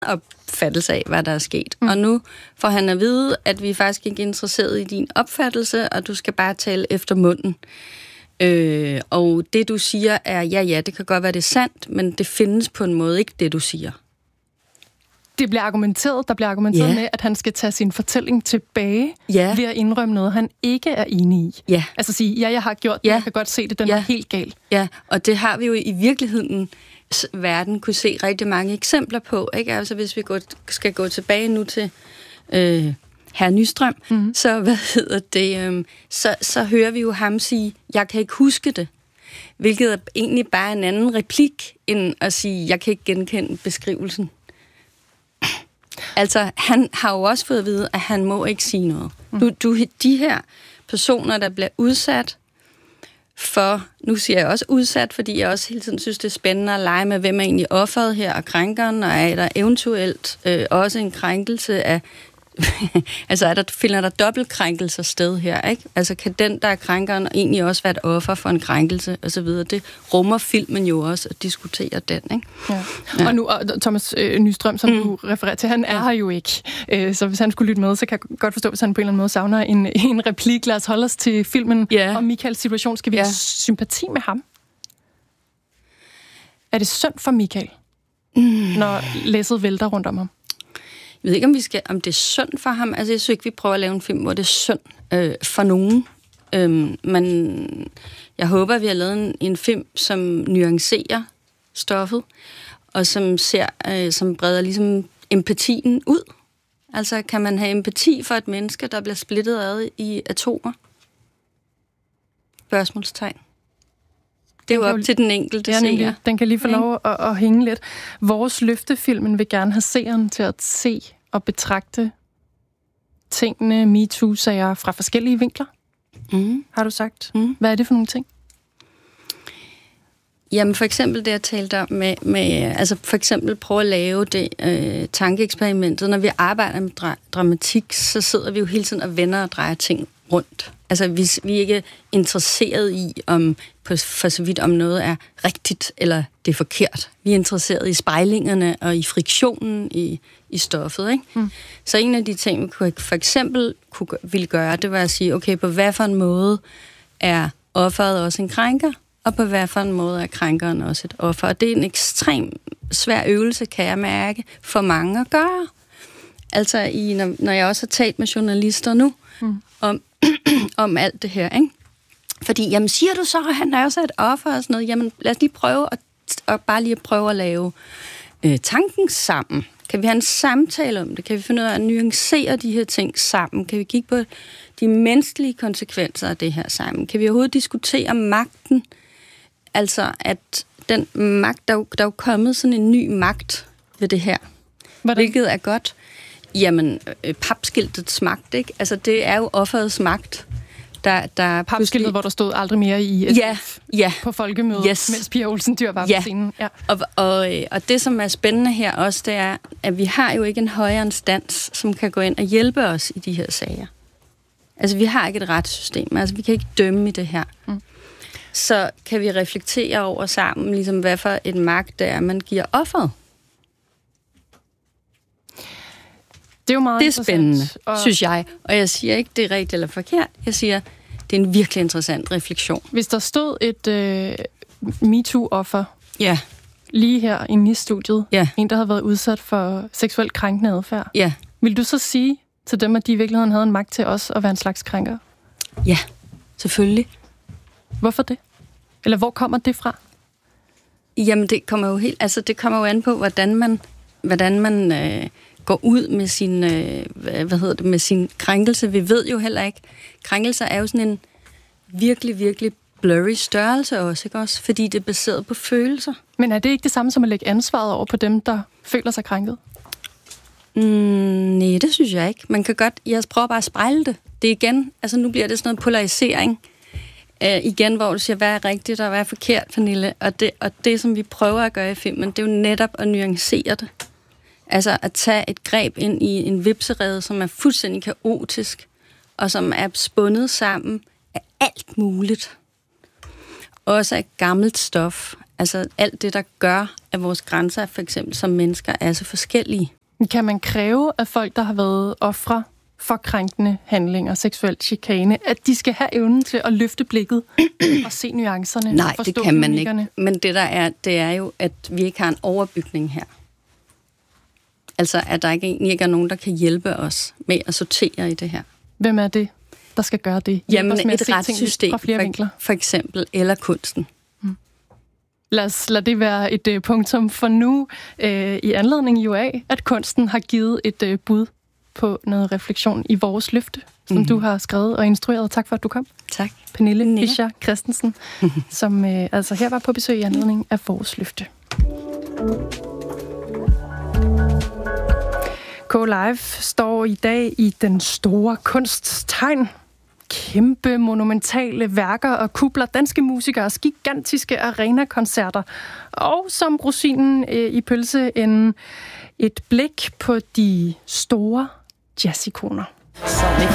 opfattelse af, hvad der er sket. Og nu får han at vide, at vi faktisk ikke er interesseret i din opfattelse, og du skal bare tale efter munden. Og det, du siger, er, ja, det kan godt være, det er sandt, men det findes på en måde ikke, det du siger. Der bliver argumenteret med, at han skal tage sin fortælling tilbage ved at indrømme noget, han ikke er enig i. Ja. Altså sige, jeg har gjort det, jeg kan godt se det, den er helt gal. Ja, og det har vi jo i virkeligheden verden kunne se rigtig mange eksempler på. Ikke? Altså hvis vi skal gå tilbage nu til Herr Nystrøm, så så hører vi jo ham sige, jeg kan ikke huske det. Hvilket er egentlig bare en anden replik, end at sige, jeg kan ikke genkende beskrivelsen. Altså, han har jo også fået at vide, at han må ikke sige noget. De her personer, der bliver udsat for, nu siger jeg også udsat, fordi jeg også hele tiden synes, det er spændende at lege med, hvem er egentlig offeret her, og krænkeren, og er der eventuelt også en krænkelse af, altså finder der dobbeltkrænkelser sted her, ikke? Altså kan den, der er krænkeren, egentlig også være et offer for en krænkelse, og så videre. Det rummer filmen jo også at diskutere den, ikke? Ja. Og nu, Thomas Nystrøm, som du refererer til, han er her jo ikke. Så hvis han skulle lytte med, så kan jeg godt forstå, hvis han på en eller anden måde savner en replik. Lad os holde os til filmen om Michaels situation. Skal vi have sympati med ham? Er det synd for Michael, når læsset vælter rundt om ham? Jeg ved ikke, om det er synd for ham. Altså, jeg synes ikke, vi prøver at lave en film, hvor det er synd for nogen. Men jeg håber, at vi har lavet en film, som nuancerer stoffet, og som breder ligesom empatien ud. Altså, kan man have empati for et menneske, der bliver splittet ad i atomer? Spørgsmålstegn. Det er jo op til den enkelte seer. Den kan lige få lov at hænge lidt. Vores løftefilmen vil gerne have seeren til at se og betragte tingene, MeToo-sager fra forskellige vinkler. Har du sagt? Hvad er det for nogle ting? Jamen for eksempel det, jeg talte om med altså for eksempel prøve at lave det tankeeksperimentet. Når vi arbejder med dramatik, så sidder vi jo hele tiden og vender og drejer ting rundt. Altså, hvis vi ikke er interesseret i, for så vidt om noget er rigtigt eller det er forkert. Vi er interesseret i spejlingerne og i friktionen i stoffet, ikke? Så en af de ting, vi for eksempel ville gøre, det var at sige, okay, på hvad for en måde er offeret også en krænker, og på hvad for en måde er krænkeren også et offer. Og det er en ekstrem svær øvelse, kan jeg mærke, for mange at gøre. Altså, når jeg også har talt med journalister nu, om alt det her, ikke? Fordi, jamen, siger du så, at han er også et offer og sådan noget? Jamen, lad os lige prøve at lave tanken sammen. Kan vi have en samtale om det? Kan vi finde ud af at nuancere de her ting sammen? Kan vi kigge på de menneskelige konsekvenser af det her sammen? Kan vi overhovedet diskutere magten? Altså, at den magt, der er jo kommet sådan en ny magt ved det her. Hvordan? Hvilket er godt. Jamen, papskiltets magt, ikke? Altså, det er jo offerets magt. Der papskiltet, hvor der stod aldrig mere i SF på folkemødet, mens Pia Olsen Dyhr var på scenen. Ja. Og det, som er spændende her også, det er, at vi har jo ikke en højere instans, som kan gå ind og hjælpe os i de her sager. Altså, vi har ikke et retssystem. Altså, vi kan ikke dømme i det her. Så kan vi reflektere over sammen, ligesom hvad for et magt det er, man giver offeret. Det er jo meget det er spændende, synes jeg. Og jeg siger ikke, det er rigtigt eller forkert. Jeg siger, det er en virkelig interessant refleksion. Hvis der stod et MeToo-offer lige her inde i studiet, en, der havde været udsat for seksuelt krænkende adfærd, vil du så sige til dem, at de i virkeligheden havde en magt til os at være en slags krænker? Ja, selvfølgelig. Hvorfor det? Eller hvor kommer det fra? Jamen, det kommer jo an på, hvordan man går ud med sin, med sin krænkelse. Vi ved jo heller ikke. Krænkelser er jo sådan en virkelig, virkelig blurry størrelse også, ikke også? Fordi det er baseret på følelser. Men er det ikke det samme som at lægge ansvaret over på dem, der føler sig krænket? Nej, det synes jeg ikke. Man kan godt, jeg prøver bare at spejle det. Det er igen, altså nu bliver det sådan noget polarisering. Igen, hvor du siger, hvad er rigtigt og hvad er forkert, Pernille. Og det, som vi prøver at gøre i filmen, det er jo netop at nuancere det. Altså at tage et greb ind i en vipserede, som er fuldstændig kaotisk, og som er spundet sammen af alt muligt. Også af gammelt stof. Altså alt det, der gør, at vores grænser, for eksempel som mennesker, er så forskellige. Kan man kræve af folk, der har været ofre for krænkende handlinger, seksuelt chikane, at de skal have evnen til at løfte blikket og se nuancerne? Nej, det kan man ikke. Men det der er, det er jo, at vi ikke har en overbygning her. Altså, at der egentlig ikke er nogen, der kan hjælpe os med at sortere i det her. Hvem er det, der skal gøre det? Jamen, et retssystem, for eksempel, eller kunsten. Lad os lade det være et punktum for nu, i anledning jo af, at kunsten har givet et bud på noget refleksion i vores løfte, som du har skrevet og instrueret. Tak for, at du kom. Tak. Pernille Fischer Christensen, som altså her var på besøg i anledning af vores løfte. K-Live står i dag i den store kunsttegn. Kæmpe monumentale værker og kubler, danske musikers gigantiske arenakoncerter. Og som rosinen i pølseenden, et blik på de store jazzikoner.